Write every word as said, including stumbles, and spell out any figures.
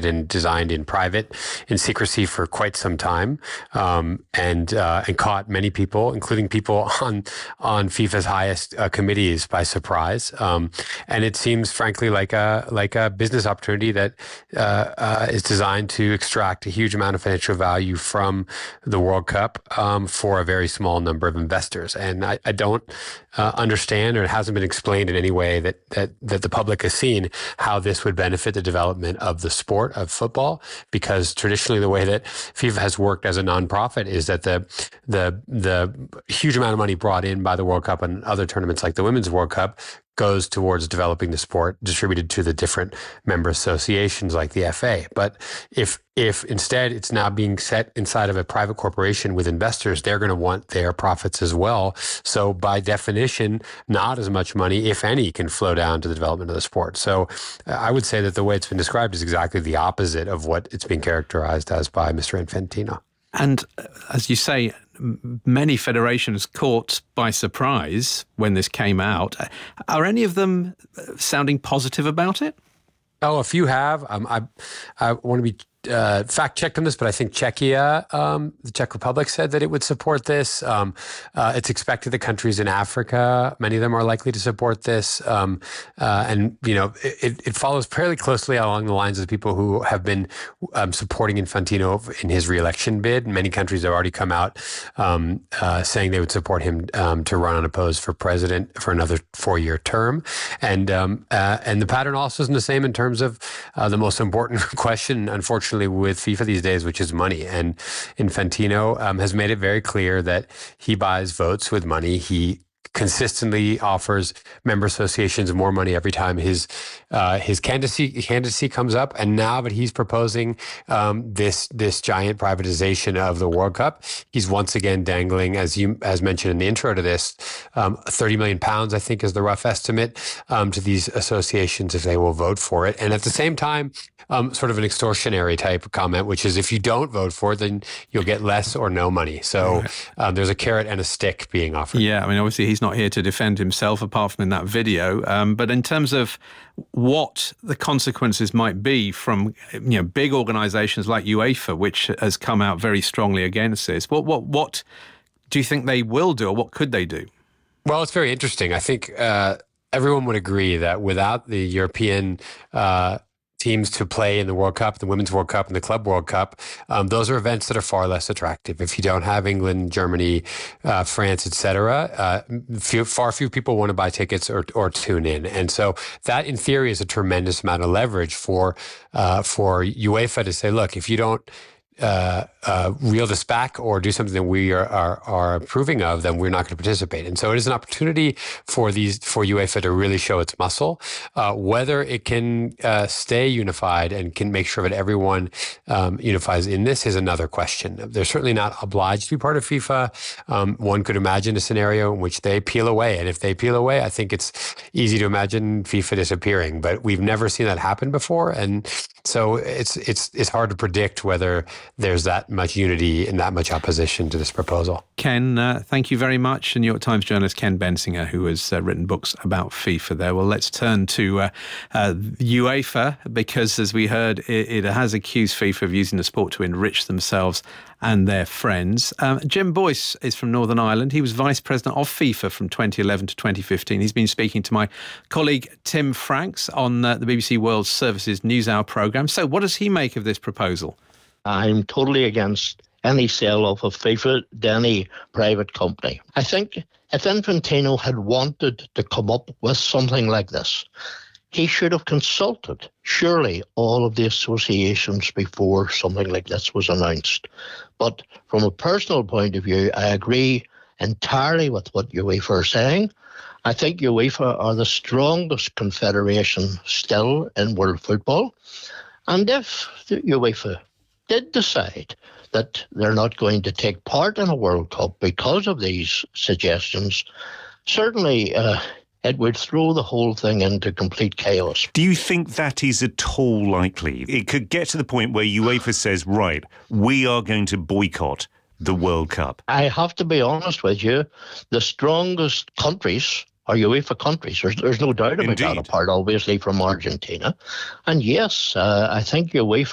and designed in private, in secrecy for quite some time, um, and uh, and caught many people, including people on on FIFA's highest uh, committees, by surprise. Um, and it seems, frankly, like a like a business opportunity that uh, uh, is designed to extract a huge amount of financial value from the World Cup um, for a very small number of investors. And I, I don't uh, understand, or it hasn't been explained in any way that that that the public has seen how this would benefit the development of the sport of football, because traditionally the way that FIFA has worked as a nonprofit is that the the the huge amount of money brought in by the World Cup and other tournaments like the Women's World Cup goes towards developing the sport, distributed to the different member associations like the F A. But if if instead it's now being set inside of a private corporation with investors, they're going to want their profits as well. So by definition, not as much money, if any, can flow down to the development of the sport. So uh, I would say that the way it's been described is exactly the opposite of what it's being characterized as by Mister Infantino. And uh, as you say, many federations caught by surprise when this came out. Are any of them sounding positive about it? Oh, a few have. Um, I I want to be uh, fact-checked on this, but I think Czechia, um, the Czech Republic, said that it would support this. Um, uh, it's expected that countries in Africa, many of them are likely to support this. Um, uh, and, you know, it, it follows fairly closely along the lines of the people who have been um, supporting Infantino in his re-election bid. Many countries have already come out um, uh, saying they would support him um, to run unopposed for president for another four-year term. And, um, uh, and the pattern also isn't the same in terms of uh, the most important question, unfortunately, with FIFA these days, which is money. And Infantino um, has made it very clear that he buys votes with money. He consistently offers member associations more money every time his uh, his candidacy candidacy comes up. And now that he's proposing um, this this giant privatization of the World Cup, he's once again dangling, as you as mentioned in the intro to this, um, thirty million pounds, I think, is the rough estimate um, to these associations if they will vote for it. And at the same time, um, sort of an extortionary type comment, which is if you don't vote for it, then you'll get less or no money. So um, there's a carrot and a stick being offered. Yeah, I mean, obviously he's not here to defend himself apart from in that video. Um, but in terms of what the consequences might be from, you know, big organisations like UEFA, which has come out very strongly against this, what what what do you think they will do, or what could they do? Well, it's very interesting. I think uh, everyone would agree that without the European uh, teams to play in the World Cup, the Women's World Cup and the Club World Cup, um, those are events that are far less attractive. If you don't have England, Germany, uh, France, et cetera, uh, few, far few people want to buy tickets or, or tune in. And so that, in theory, is a tremendous amount of leverage for uh, for UEFA to say, look, if you don't Uh, uh, reel this back or do something that we are, are, are approving of, then we're not going to participate. And so it is an opportunity for these for UEFA to really show its muscle. Uh, whether it can uh, stay unified and can make sure that everyone um, unifies in this is another question. They're certainly not obliged to be part of FIFA. Um, one could imagine a scenario in which they peel away. And if they peel away, I think it's easy to imagine FIFA disappearing. But we've never seen that happen before. And so it's it's it's hard to predict whether there's that much unity and that much opposition to this proposal. Ken, uh, thank you very much. New York Times journalist Ken Bensinger, who has uh, written books about FIFA there. Well, let's turn to uh, uh, UEFA, because as we heard, it, it has accused FIFA of using the sport to enrich themselves and their friends. Um, Jim Boyce is from Northern Ireland. He was vice president of FIFA from twenty eleven to twenty fifteen. He's been speaking to my colleague Tim Franks on uh, the B B C World Service's NewsHour programme. So what does he make of this proposal? I'm totally against any sell-off of FIFA to any private company. I think if Infantino had wanted to come up with something like this, he should have consulted, surely, all of the associations before something like this was announced. But from a personal point of view, I agree entirely with what UEFA are saying. I think UEFA are the strongest confederation still in world football. And if the UEFA did decide that they're not going to take part in a World Cup because of these suggestions, certainly uh, it would throw the whole thing into complete chaos. Do you think that is at all likely? It could get to the point where UEFA says, right, we are going to boycott the World Cup. I have to be honest with you, the strongest countries are UEFA countries. There's, there's no doubt about Indeed. that, apart obviously from Argentina. And yes, uh, I think UEFA